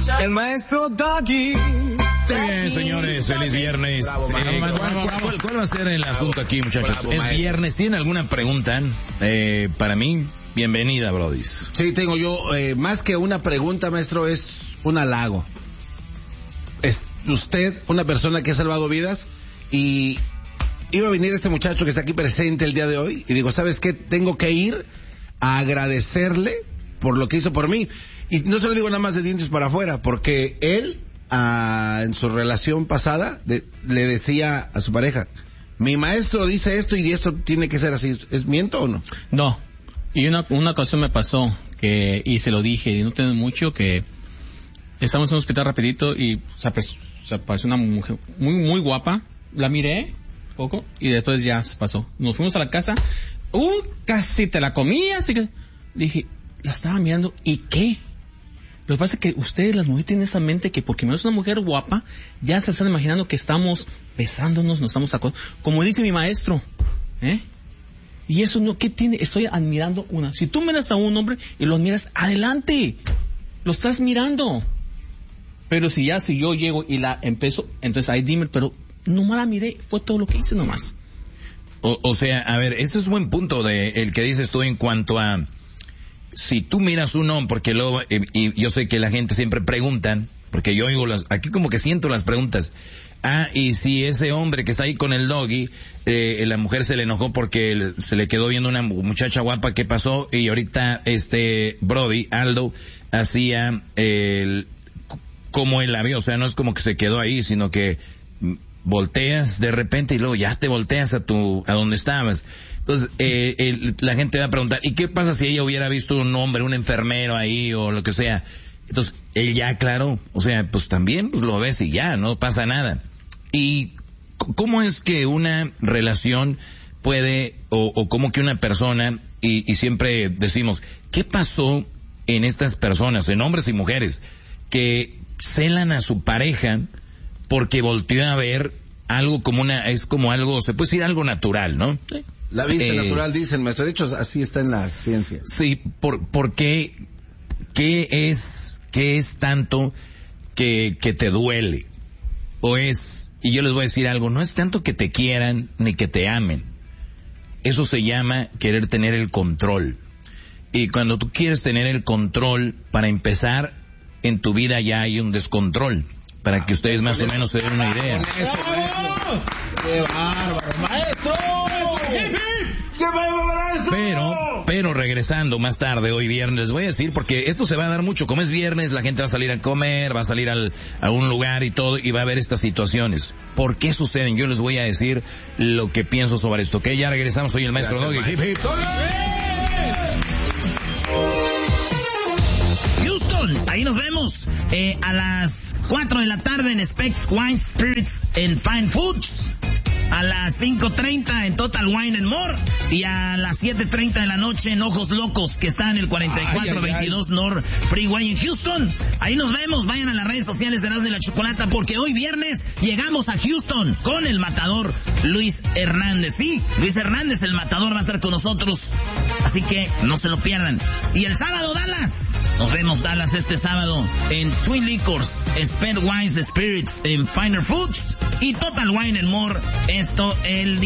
El maestro Doggy. Bien, señores, feliz viernes. ¿Cuál va a ser el asunto aquí, muchachos? Bravo, es viernes. ¿Tienen alguna pregunta para mí? Bienvenida, brodis. Sí, tengo yo, más que una pregunta, maestro, es un halago. Es usted una persona que ha salvado vidas y iba a venir este muchacho que está aquí presente el día de hoy y digo, ¿sabes qué? Tengo que ir a agradecerle por lo que hizo por mí. Y no se lo digo nada más de dientes para afuera, porque él, en su relación pasada, le decía a su pareja, mi maestro dice esto y esto tiene que ser así. ¿Es miento o no? No. Y una ocasión me pasó y se lo dije, y no tengo mucho, que estamos en un hospital rapidito y se apareció una mujer muy, muy guapa. La miré poco y después ya se pasó. Nos fuimos a la casa. Casi te la comí, así que dije, la estaba mirando, ¿y qué? Lo que pasa es que ustedes, las mujeres, tienen esa mente que porque me es una mujer guapa, ya se están imaginando que estamos besándonos, nos estamos acostando. Como dice mi maestro, Y eso no, ¿qué tiene? Estoy admirando una. Si tú miras a un hombre y lo admiras, adelante. Lo estás mirando. Pero si yo llego y la empiezo, entonces ahí dime, pero nomás la miré, fue todo lo que hice nomás. O sea, a ver, ese es un buen punto de el que dices tú en cuanto a si tú miras un hombre, porque luego, y yo sé que la gente siempre preguntan, porque yo oigo aquí como que siento las preguntas. Y si ese hombre que está ahí con el doggy, la mujer se le enojó porque se le quedó viendo una muchacha guapa, ¿qué pasó? Y ahorita Brody, Aldo, hacía como él la vio, o sea, no es como que se quedó ahí, sino que volteas de repente y luego ya te volteas a donde estabas. Entonces, la gente va a preguntar, ¿y qué pasa si ella hubiera visto un hombre, un enfermero ahí o lo que sea? Entonces, él ya aclaró, o sea, pues también pues lo ves y ya, no pasa nada. ¿Y cómo es que una relación puede, o cómo que una persona, y siempre decimos, ¿qué pasó en estas personas, en hombres y mujeres, que celan a su pareja porque volteó a ver algo como es como algo, se puede decir algo natural, ¿no? Sí. La vista natural, dicen, maestro. De hecho, así está en la ciencia. Sí, ¿por qué? ¿Qué es tanto que te duele? Y yo les voy a decir algo, no es tanto que te quieran ni que te amen. Eso se llama querer tener el control. Y cuando tú quieres tener el control, para empezar, en tu vida ya hay un descontrol. Para que ustedes más o menos se den una idea. ¡Qué bárbaro, maestro! Pero regresando más tarde, hoy viernes, les voy a decir, porque esto se va a dar mucho, como es viernes, la gente va a salir a comer, va a salir a un lugar y todo, y va a haber estas situaciones. ¿Por qué suceden? Yo les voy a decir lo que pienso sobre esto, ¿ok? Ya regresamos, soy el maestro Doggy. Hip, hip. Houston, ahí nos vemos a las 4 de la tarde en Specs Wine Spirits and Fine Foods. A las 5:30 en Total Wine and More. Y a las 7:30 de la noche en Ojos Locos, que está en el 4422 North Freeway en Houston. Ahí nos vemos. Vayan a las redes sociales de Erasmo y la Chocolata, porque hoy viernes llegamos a Houston con el matador Luis Hernández. Sí, Luis Hernández, el matador, va a estar con nosotros. Así que no se lo pierdan. Y el sábado, Dallas. Nos vemos, Dallas, este sábado en Twin Liquors, Spent Wines Spirits en Finer Foods y Total Wine and More. Esto el